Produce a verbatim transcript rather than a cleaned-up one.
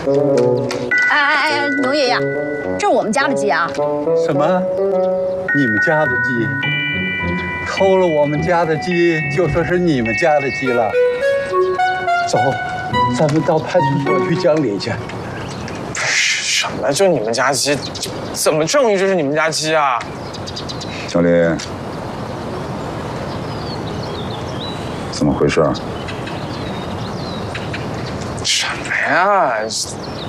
哎哎哎，农爷爷，这是我们家的鸡啊！ 什么？你们家的鸡？偷了我们家的鸡，就说是你们家的鸡了。走，咱们到派出所去讲理去。 不是什么就你们家鸡，怎么证明这是你们家鸡啊？ 小李，怎么回事？ 什么呀？